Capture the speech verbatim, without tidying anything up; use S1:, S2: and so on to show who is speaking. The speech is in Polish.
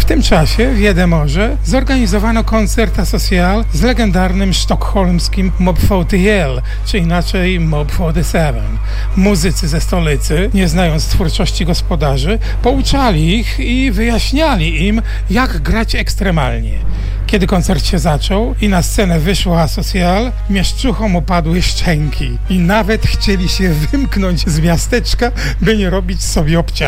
S1: tym czasie w Jedemorze zorganizowano koncert asocial z legendarnym sztokholmskim Mob czterdzieści L, czy inaczej Mob czterdzieści siedem. Muzycy ze stolicy, nie znając twórczości gospodarzy, pouczali ich i wyjaśniali im, jak grać ekstremalnie. Kiedy koncert się zaczął i na scenę wyszła asocial, mieszczuchom opadły szczęki i nawet chcieli się wymknąć z miasteczka, by nie robić sobie obciachu.